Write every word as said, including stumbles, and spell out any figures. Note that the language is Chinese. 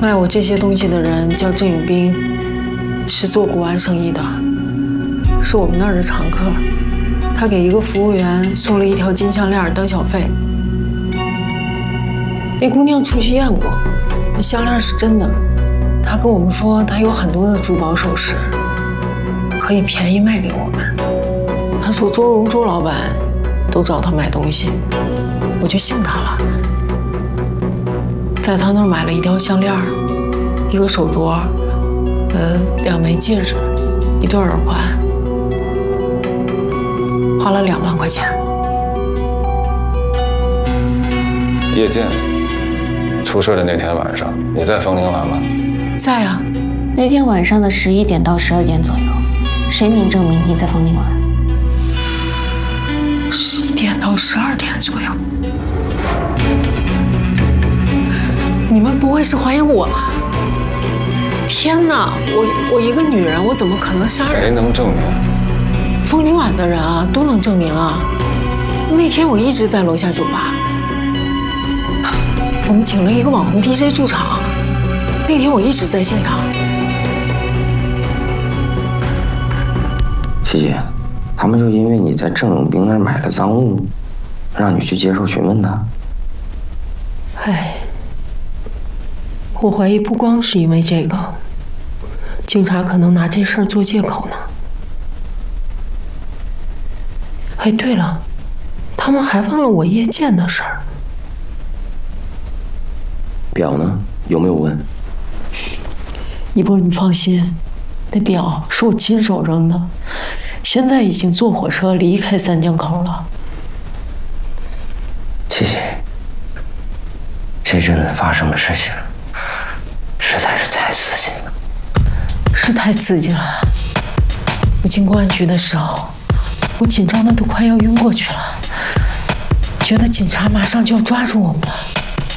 卖我这些东西的人叫郑永斌，是做古玩生意的，是我们那儿的常客。他给一个服务员送了一条金项链当小费。那姑娘出去验过，那项链是真的。她跟我们说，她有很多的珠宝首饰，可以便宜卖给我们。她说周荣周老板都找她买东西，我就信她了。在她那儿买了一条项链，一个手镯，呃，两枚戒指，一对耳环，花了两万块钱。 叶剑出事的那天晚上，你在枫林湾吗？ 在啊。 那天晚上的十一点到十二点左右，谁能证明你在枫林湾？ 十一点到十二点左右。你们不会是怀疑我吧？天哪，我我一个女人，我怎么可能杀人？ 谁能证明？ 枫林晚的人啊，都能证明啊。那天我一直在楼下酒吧，我们请了一个网红 D J 驻场，那天我一直在现场。 琪姐，他们就因为你在郑永斌那儿买了赃物，让你去接受询问的。 哎，我怀疑不光是因为这个，警察可能拿这事儿做借口呢。哎，对了，他们还问了我叶剑的事儿。 表呢？有没有问？ 一波，你放心，那表是我亲手扔的，现在已经坐火车离开三江口了。 琪琪，这阵子发生的事情实在是太刺激了。 是太刺激了。我进公安局的时候，我紧张的都快要晕过去了，觉得警察马上就要抓住我们了。